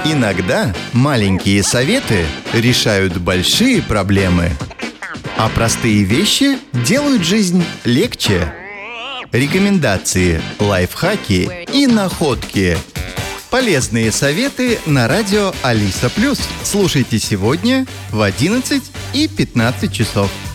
Иногда маленькие советы решают большие проблемы, а простые вещи делают жизнь легче. Рекомендации, лайфхаки и находки. Полезные советы на радио Алиса+. Слушайте сегодня в 11 и 15 часов.